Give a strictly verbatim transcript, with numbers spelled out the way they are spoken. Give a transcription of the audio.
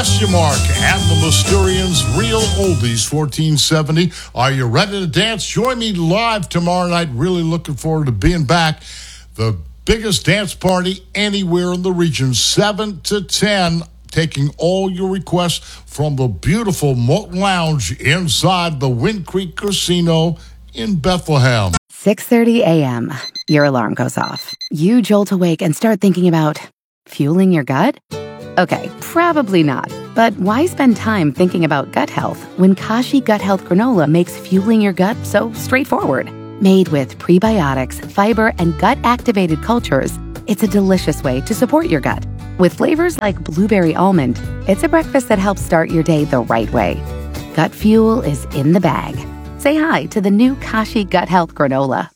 Question Mark and the Mysterians Real Oldies fourteen seventy. Are you ready to dance? Join me live tomorrow night. Really looking forward to being back. The biggest dance party anywhere in the region, seven to ten. Taking all your requests from the beautiful Moulton Lounge inside the Wind Creek Casino in Bethlehem. six thirty a.m. Your alarm goes off. You jolt awake and start thinking about fueling your gut? Okay, probably not. But why spend time thinking about gut health when Kashi Gut Health Granola makes fueling your gut so straightforward? Made with prebiotics, fiber, and gut-activated cultures, it's a delicious way to support your gut. With flavors like blueberry almond, it's a breakfast that helps start your day the right way. Gut fuel is in the bag. Say hi to the new Kashi Gut Health Granola.